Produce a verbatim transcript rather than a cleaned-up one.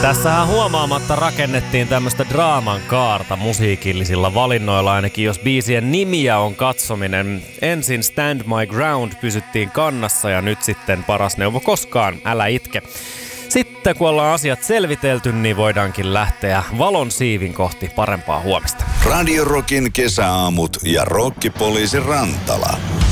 Tässähän huomaamatta rakennettiin tämmöistä draaman kaarta musiikillisilla valinnoilla, ainakin jos biisien nimiä on katsominen. Ensin Stand My Ground pysyttiin kannassa ja nyt sitten Paras neuvo koskaan, älä itke. Sitten kun ollaan asiat selvitelty, niin voidaankin lähteä valon siivin kohti parempaa huomista. Radio Rockin kesäaamut ja Rokkipoliisi Rantala.